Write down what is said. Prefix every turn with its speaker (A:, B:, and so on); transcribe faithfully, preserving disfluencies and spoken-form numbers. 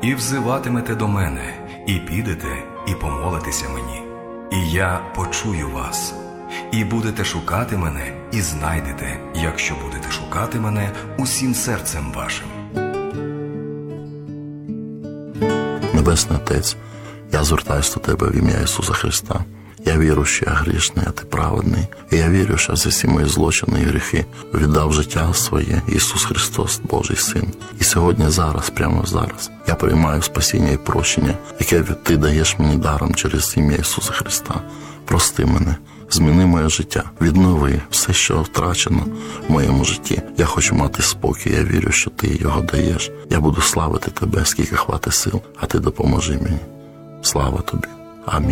A: І взиватимете до мене, і підете, і помолитеся мені. І я почую вас. І будете шукати мене, і знайдете, якщо будете шукати мене усім серцем вашим.
B: Небесний Отець, я звертаюся до Тебе в ім'я Ісуса Христа. Я вірю, що я грішний, а Ти праведний. І я вірю, що за всі мої злочини і гріхи віддав життя своє Ісус Христос, Божий Син. І сьогодні, зараз, прямо зараз, я приймаю спасіння і прощення, яке Ти даєш мені даром через ім'я Ісуса Христа. Прости мене, зміни моє життя, віднови все, що втрачено в моєму житті. Я хочу мати спокій, я вірю, що Ти його даєш. Я буду славити Тебе, скільки хватить сил, а Ти допоможи мені. Слава Тобі. Амінь.